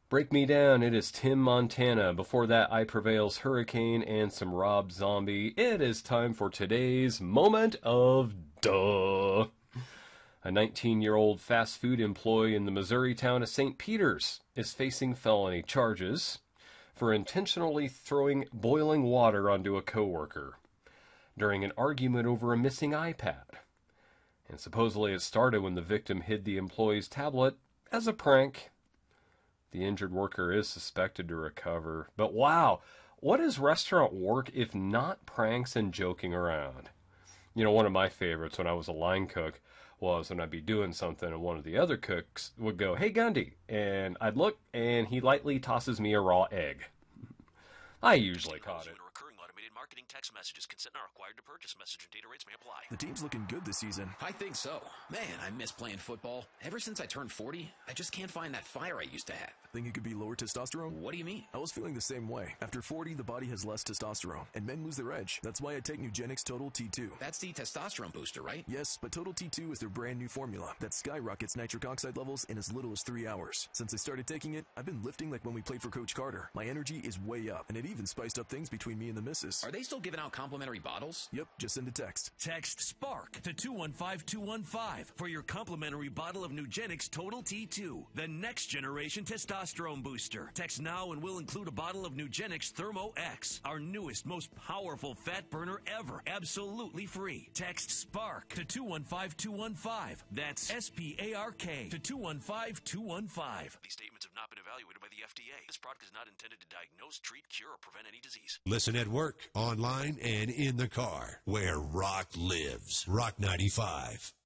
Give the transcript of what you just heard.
Break me down, it is Tim Montana. Before that, I Prevail's Hurricane and some Rob Zombie. It is time for today's Moment of Duh. A 19-year-old fast food employee in the Missouri town of St. Peters is facing felony charges for intentionally throwing boiling water onto a coworker during an argument over a missing iPad. And supposedly it started when the victim hid the employee's tablet as a prank. The injured worker is suspected to recover. But wow, what is restaurant work if not pranks and joking around? You know, one of my favorites when I was a line cook was when I'd be doing something and one of the other cooks would go, "Hey, Gundy," and I'd look and he lightly tosses me a raw egg. I usually caught it. Recurring automated marketing text messages. Consent not required to purchase. Message and data rates may apply. The team's looking good this season. I think so. Man, I miss playing football. Ever since I turned 40, I just can't find that fire I used to have. Think it could be lower testosterone? What do you mean? I was feeling the same way. After 40, the body has less testosterone, and men lose their edge. That's why I take Nugenix Total T2. That's the testosterone booster, right? Yes, but Total T2 is their brand new formula that skyrockets nitric oxide levels in as little as 3 hours. Since I started taking it, I've been lifting like when we played for Coach Carter. My energy is way up, and it even spiced up things between me and the missus. Are they still giving out complimentary bottles? Yep, just send a text. Text SPARK to 215215 for your complimentary bottle of Nugenix Total T2, the next generation testosterone booster. Text now and we'll include a bottle of Nugenix Thermo X, our newest, most powerful fat burner ever, absolutely free. Text SPARK to 215215. That's SPARK to 215215. These statements have not been evaluated by the FDA. This product is not intended to diagnose, treat, cure, or prevent any disease. Listen at work, online, and in the car, where rock lives. Rock 95.